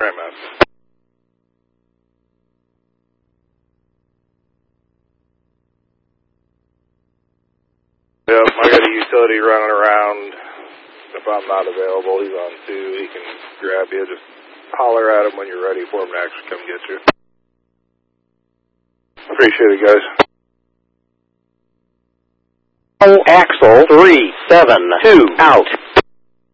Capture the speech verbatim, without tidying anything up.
Premise. Yep, I got a utility running around. If I'm not available, he's on two. He can grab you. Just holler at him when you're ready for him to actually come get you. Appreciate it, guys. Oh, Axle three seven two out.